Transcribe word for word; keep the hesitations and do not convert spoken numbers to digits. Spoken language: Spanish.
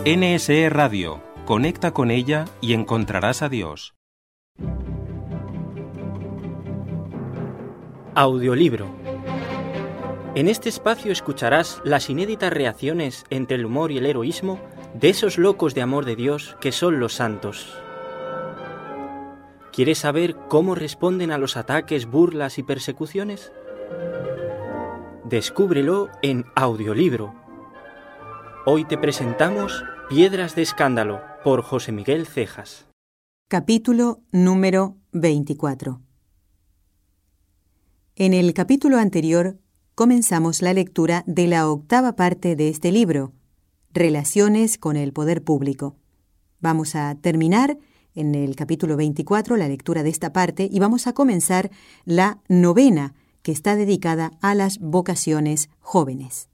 N S E Radio. Conecta con ella y encontrarás a Dios. Audiolibro. En este espacio escucharás las inéditas reacciones entre el humor y el heroísmo de esos locos de amor de Dios que son los santos. ¿Quieres saber cómo responden a los ataques, burlas y persecuciones? Descúbrelo en Audiolibro. Hoy te presentamos Piedras de Escándalo por José Miguel Cejas. Capítulo número veinticuatro. En el capítulo anterior comenzamos la lectura de la octava parte de este libro, Relaciones con el Poder Público. Vamos a terminar en el capítulo veinticuatro la lectura de esta parte y vamos a comenzar la novena, que está dedicada a las vocaciones jóvenes.